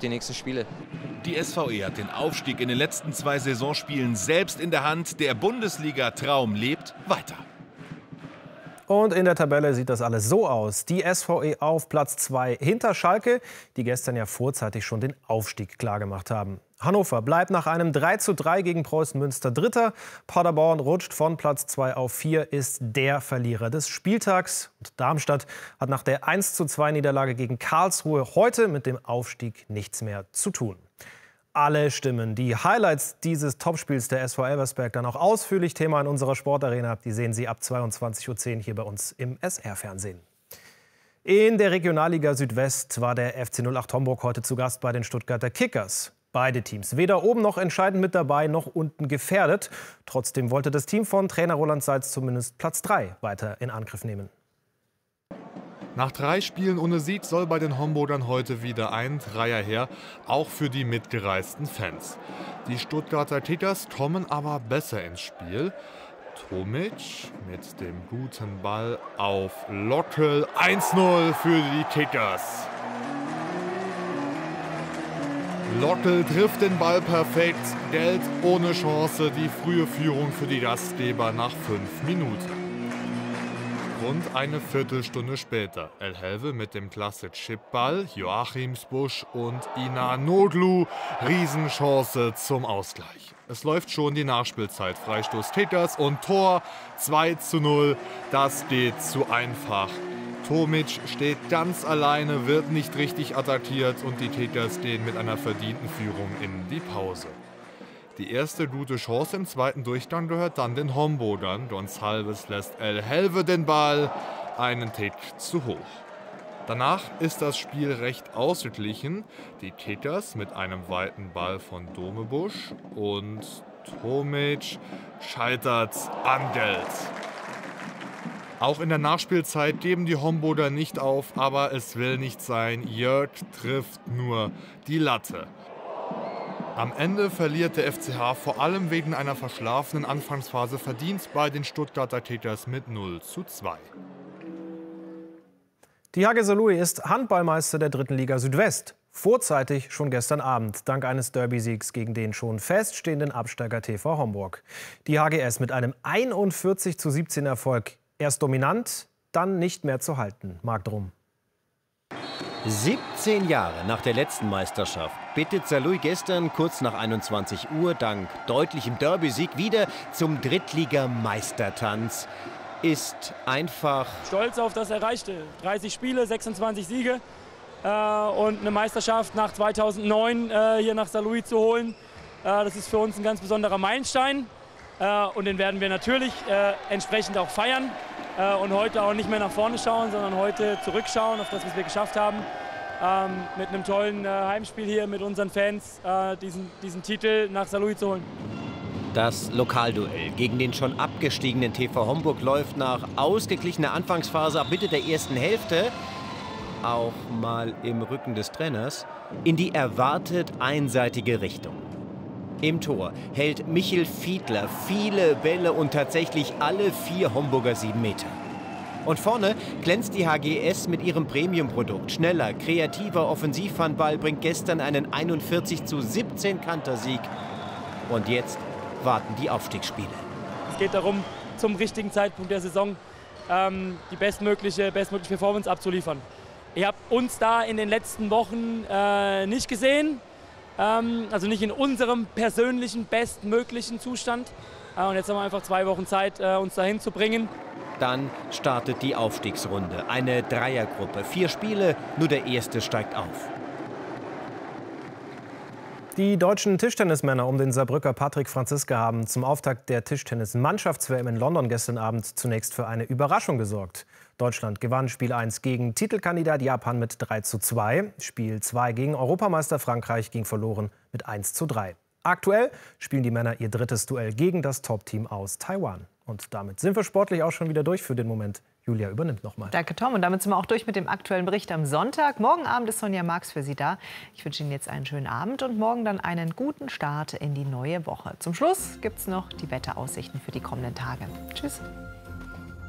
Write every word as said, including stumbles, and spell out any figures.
die nächsten Spiele. Die S V E hat den Aufstieg in den letzten zwei Saisonspielen selbst in der Hand. Der Bundesliga-Traum lebt weiter. Und in der Tabelle sieht das alles so aus. Die S V E auf Platz zwei hinter Schalke, die gestern ja vorzeitig schon den Aufstieg klargemacht haben. Hannover bleibt nach einem drei zu drei gegen Preußen Münster Dritter. Paderborn rutscht von Platz zwei auf vier, ist der Verlierer des Spieltags. Und Darmstadt hat nach der eins zu zwei Niederlage gegen Karlsruhe heute mit dem Aufstieg nichts mehr zu tun. Alle Stimmen, die Highlights dieses Topspiels der S V Elversberg dann auch ausführlich Thema in unserer Sportarena, die sehen Sie ab zweiundzwanzig Uhr zehn hier bei uns im S R-Fernsehen. In der Regionalliga Südwest war der F C null acht Homburg heute zu Gast bei den Stuttgarter Kickers. Beide Teams weder oben noch entscheidend mit dabei, noch unten gefährdet. Trotzdem wollte das Team von Trainer Roland Seitz zumindest Platz drei weiter in Angriff nehmen. Nach drei Spielen ohne Sieg soll bei den Homburgern heute wieder ein Dreier her, auch für die mitgereisten Fans. Die Stuttgarter Kickers kommen aber besser ins Spiel. Tomic mit dem guten Ball auf Lockel. eins null für die Kickers. Lockel trifft den Ball perfekt. Geld ohne Chance. Die frühe Führung für die Gastgeber nach fünf Minuten. Rund eine Viertelstunde später El Helve mit dem klasse Chipball, Joachimsbusch und Inanoglu, Riesenchance zum Ausgleich. Es läuft schon die Nachspielzeit, Freistoß Kickers und Tor zwei zu null, das geht zu einfach. Tomic steht ganz alleine, wird nicht richtig attackiert und die Kickers gehen mit einer verdienten Führung in die Pause. Die erste gute Chance im zweiten Durchgang gehört dann den Homburgern. Gonçalves lässt El Helve den Ball einen Tick zu hoch. Danach ist das Spiel recht ausgeglichen. Die Kickers mit einem weiten Ball von Domebusch und Tomic scheitert an Geld. Auch in der Nachspielzeit geben die Homburger nicht auf, aber es will nicht sein. Jörg trifft nur die Latte. Am Ende verliert der F C H vor allem wegen einer verschlafenen Anfangsphase verdient bei den Stuttgarter Kickers mit null zu zwei. Die H G Saarlouis ist Handballmeister der dritten Liga Südwest. Vorzeitig schon gestern Abend, dank eines Derby-Siegs gegen den schon feststehenden Absteiger T V Homburg. Die H G S mit einem einundvierzig zu siebzehn Erfolg. Erst dominant, dann nicht mehr zu halten. Marc Drum. siebzehn Jahre nach der letzten Meisterschaft bittet Saarlouis gestern kurz nach einundzwanzig Uhr dank deutlichem Derby-Sieg wieder zum Drittliga-Meistertanz. Ist einfach stolz auf das Erreichte. dreißig Spiele, sechsundzwanzig Siege äh, und eine Meisterschaft nach zweitausendneun äh, hier nach Saarlouis zu holen. Äh, das ist für uns ein ganz besonderer Meilenstein äh, und den werden wir natürlich äh, entsprechend auch feiern. Und heute auch nicht mehr nach vorne schauen, sondern heute zurückschauen auf das, was wir geschafft haben. Ähm, mit einem tollen äh, Heimspiel hier mit unseren Fans äh, diesen, diesen Titel nach Saarlouis zu holen. Das Lokalduell gegen den schon abgestiegenen T V Homburg läuft nach ausgeglichener Anfangsphase ab Mitte der ersten Hälfte, auch mal im Rücken des Trainers, in die erwartet einseitige Richtung. Im Tor hält Michel Fiedler viele Bälle und tatsächlich alle vier Homburger sieben Meter. Und vorne glänzt die H G S mit ihrem Premium-Produkt. Schneller, kreativer Offensivhandball bringt gestern einen einundvierzig zu siebzehn Kantersieg. Und jetzt warten die Aufstiegsspiele. Es geht darum, zum richtigen Zeitpunkt der Saison ähm, die bestmögliche, bestmögliche Performance abzuliefern. Ihr habt uns da in den letzten Wochen äh, nicht gesehen. Also nicht in unserem persönlichen bestmöglichen Zustand. Und jetzt haben wir einfach zwei Wochen Zeit, uns dahin zu bringen. Dann startet die Aufstiegsrunde. Eine Dreiergruppe. Vier Spiele, nur der erste steigt auf. Die deutschen Tischtennismänner um den Saarbrücker Patrick Franziska haben zum Auftakt der Tischtennis-Mannschafts-W M in London gestern Abend zunächst für eine Überraschung gesorgt. Deutschland gewann Spiel eins gegen Titelkandidat Japan mit drei zu zwei. Spiel zwei gegen Europameister Frankreich ging verloren mit eins zu drei. Aktuell spielen die Männer ihr drittes Duell gegen das Top-Team aus Taiwan. Und damit sind wir sportlich auch schon wieder durch für den Moment. Julia übernimmt nochmal. Danke, Tom. Und damit sind wir auch durch mit dem aktuellen Bericht am Sonntag. Morgen Abend ist Sonja Marx für Sie da. Ich wünsche Ihnen jetzt einen schönen Abend und morgen dann einen guten Start in die neue Woche. Zum Schluss gibt es noch die Wetteraussichten für die kommenden Tage. Tschüss.